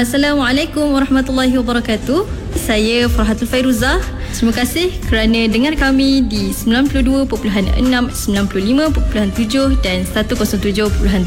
Assalamualaikum warahmatullahi wabarakatuh. Saya Farhatul Fairuzah. Terima kasih kerana dengar kami di 92.6, 95.7 dan 107.7.